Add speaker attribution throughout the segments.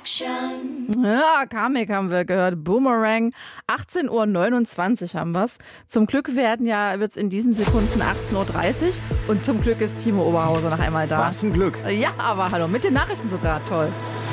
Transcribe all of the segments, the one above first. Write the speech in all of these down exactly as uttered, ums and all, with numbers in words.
Speaker 1: Action.
Speaker 2: Ja, Kamek haben wir gehört. Boomerang. achtzehn Uhr neunundzwanzig haben wir's. Zum Glück werden ja, wird's in diesen Sekunden achtzehn Uhr dreißig. Und zum Glück ist Timo Oberhauser noch einmal da.
Speaker 3: Was ein Glück.
Speaker 2: Ja, aber hallo, mit den Nachrichten sogar. Toll.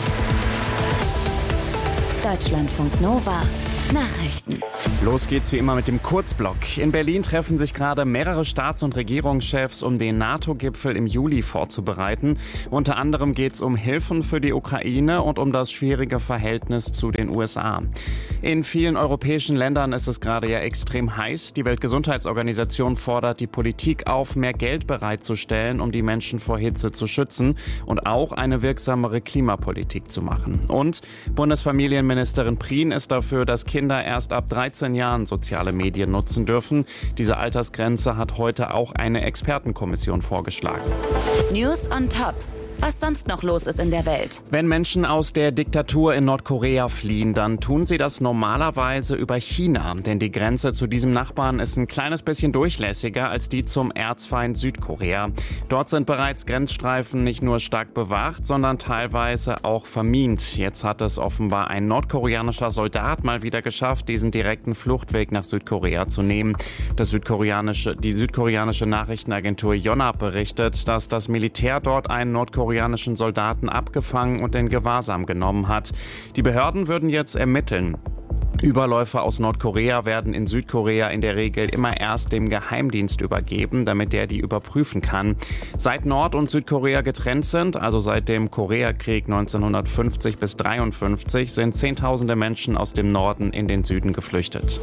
Speaker 1: Deutschlandfunk Nova. Nachrichten.
Speaker 3: Los geht's wie immer mit dem Kurzblock. In Berlin treffen sich gerade mehrere Staats- und Regierungschefs, um den NATO-Gipfel im Juli vorzubereiten. Unter anderem geht's um Hilfen für die Ukraine und um das schwierige Verhältnis zu den U S A. In vielen europäischen Ländern ist es gerade ja extrem heiß. Die Weltgesundheitsorganisation fordert die Politik auf, mehr Geld bereitzustellen, um die Menschen vor Hitze zu schützen und auch eine wirksamere Klimapolitik zu machen. Und Bundesfamilienministerin Prien ist dafür, dass Kinder erst ab dreizehn Jahren soziale Medien nutzen dürfen. Diese Altersgrenze hat heute auch eine Expertenkommission vorgeschlagen.
Speaker 1: News on Top. Was sonst noch los ist in der Welt.
Speaker 3: Wenn Menschen aus der Diktatur in Nordkorea fliehen, dann tun sie das normalerweise über China. Denn die Grenze zu diesem Nachbarn ist ein kleines bisschen durchlässiger als die zum Erzfeind Südkorea. Dort sind bereits Grenzstreifen nicht nur stark bewacht, sondern teilweise auch vermint. Jetzt hat es offenbar ein nordkoreanischer Soldat mal wieder geschafft, diesen direkten Fluchtweg nach Südkorea zu nehmen. Das südkoreanische, die südkoreanische Nachrichtenagentur Yonhap berichtet, dass das Militär dort einen nordkoreanischen Soldaten abgefangen und in Gewahrsam genommen hat. Die Behörden würden jetzt ermitteln. Überläufer aus Nordkorea werden in Südkorea in der Regel immer erst dem Geheimdienst übergeben, damit der die überprüfen kann. Seit Nord- und Südkorea getrennt sind, also seit dem Koreakrieg neunzehnhundertfünfzig bis dreiundfünfzig, sind Zehntausende Menschen aus dem Norden in den Süden geflüchtet.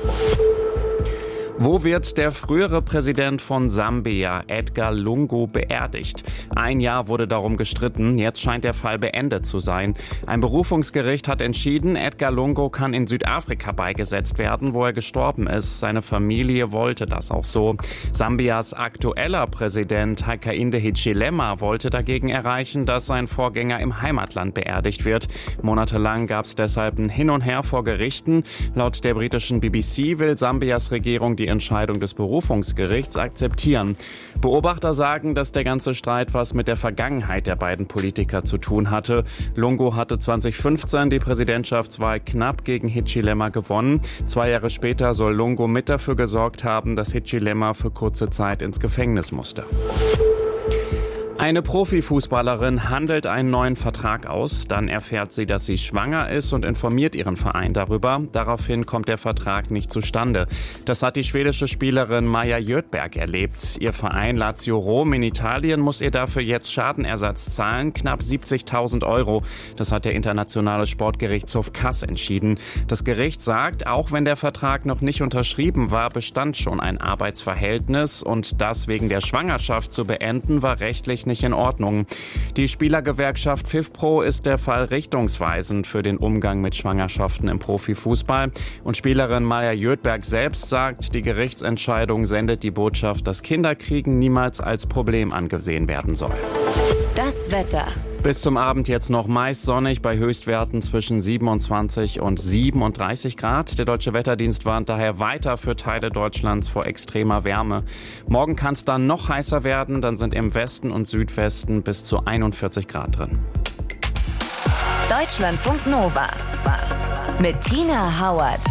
Speaker 3: Wo wird der frühere Präsident von Sambia, Edgar Lungu, beerdigt? Ein Jahr wurde darum gestritten, jetzt scheint der Fall beendet zu sein. Ein Berufungsgericht hat entschieden, Edgar Lungu kann in Südafrika beigesetzt werden, wo er gestorben ist. Seine Familie wollte das auch so. Sambias aktueller Präsident Hakainde Hichilema wollte dagegen erreichen, dass sein Vorgänger im Heimatland beerdigt wird. Monatelang gab es deshalb ein Hin und Her vor Gerichten. Laut der britischen B B C will Sambias Regierung die Entscheidung des Berufungsgerichts akzeptieren. Beobachter sagen, dass der ganze Streit was mit der Vergangenheit der beiden Politiker zu tun hatte. Lungu hatte zweitausendfünfzehn die Präsidentschaftswahl knapp gegen Hichilema gewonnen. Zwei Jahre später soll Lungu mit dafür gesorgt haben, dass Hichilema für kurze Zeit ins Gefängnis musste. Eine Profifußballerin handelt einen neuen Vertrag aus. Dann erfährt sie, dass sie schwanger ist und informiert ihren Verein darüber. Daraufhin kommt der Vertrag nicht zustande. Das hat die schwedische Spielerin Maja Jötberg erlebt. Ihr Verein Lazio Rom in Italien muss ihr dafür jetzt Schadenersatz zahlen, knapp siebzigtausend Euro. Das hat der internationale Sportgerichtshof Kass entschieden. Das Gericht sagt, auch wenn der Vertrag noch nicht unterschrieben war, bestand schon ein Arbeitsverhältnis und das wegen der Schwangerschaft zu beenden war rechtlich nicht in Ordnung. Die Spielergewerkschaft FIFPro ist der Fall richtungsweisend für den Umgang mit Schwangerschaften im Profifußball. Und Spielerin Maja Jötberg selbst sagt, die Gerichtsentscheidung sendet die Botschaft, dass Kinderkriegen niemals als Problem angesehen werden soll.
Speaker 1: Das Wetter.
Speaker 3: Bis zum Abend jetzt noch meist sonnig bei Höchstwerten zwischen siebenundzwanzig und siebenunddreißig Grad. Der Deutsche Wetterdienst warnt daher weiter für Teile Deutschlands vor extremer Wärme. Morgen kann es dann noch heißer werden, dann sind im Westen und Südwesten bis zu einundvierzig Grad drin.
Speaker 1: Deutschlandfunk Nova mit Tina Hauert.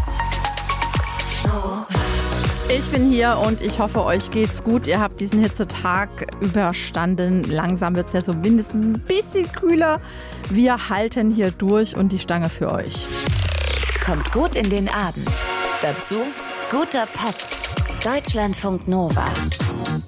Speaker 2: Ich bin hier und ich hoffe, euch geht's gut. Ihr habt diesen Hitzetag überstanden. Langsam wird's ja so mindestens ein bisschen kühler. Wir halten hier durch und die Stange für euch.
Speaker 1: Kommt gut in den Abend. Dazu guter Pop. Deutschlandfunk Nova.